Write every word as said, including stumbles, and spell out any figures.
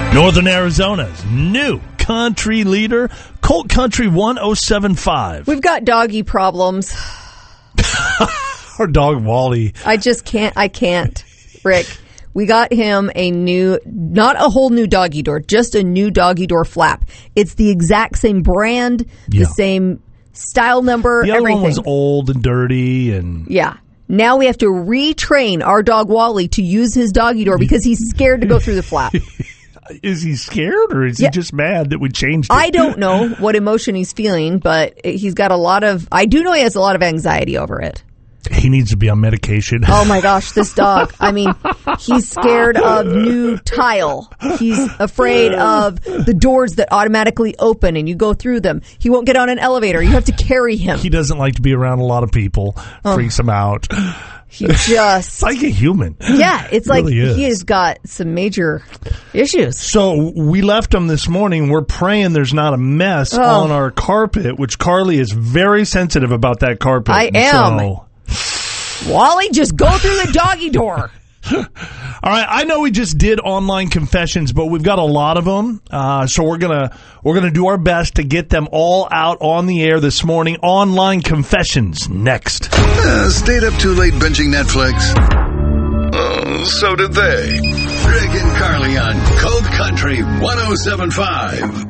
Northern Arizona's new country leader, Colt Country one oh seven five. We've got doggy problems. Our dog Wally. I just can't. I can't, Rick. We got him a new, not a whole new doggy door, just a new doggy door flap. It's the exact same brand, Yeah. the same style number, The other everything. one was old and dirty and... Yeah. Now we have to retrain our dog Wally to use his doggy door because he's scared to go through the flap. Is he scared or is Yeah. he just mad that we changed it? I don't know what emotion he's feeling, but he's got a lot of, I do know he has a lot of anxiety over it. He needs to be on medication. Oh my gosh, this dog. I mean, he's scared of new tile. He's afraid of the doors that automatically open and you go through them. He won't get on an elevator. You have to carry him. He doesn't like to be around a lot of people. Oh. Freaks him out. He just... It's like a human. Yeah, it's like really is. he has got some major issues. So we left him this morning. We're praying there's not a mess Oh. on our carpet, which Carly is very sensitive about that carpet. I am. So, Wally, just go through the doggy door. all right, I know we just did online confessions, but we've got a lot of them, uh, so we're gonna we're gonna do our best to get them all out on the air this morning. Online confessions next. Uh, stayed up too late binging Netflix? Oh, so did they. Rick and Carly on Cold Country one oh seven point five.